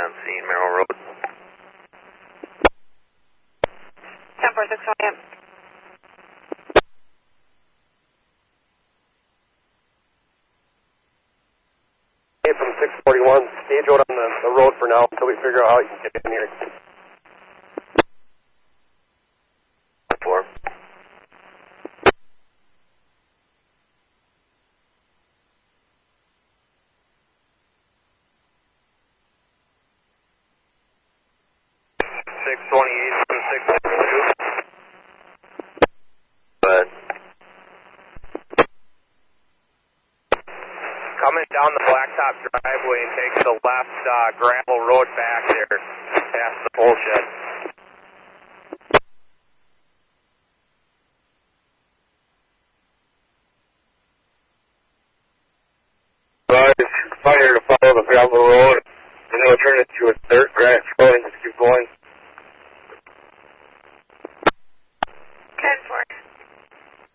on scene, Merrill Road. 10-4-6 a.m. From 641, stage out on the road for now until we figure out how you can get in here. 4. Coming down the blacktop driveway and take the left gravel road back there past the pole shed. It's fire to follow the gravel road, and it'll turn into a dirt grass road and just keep going.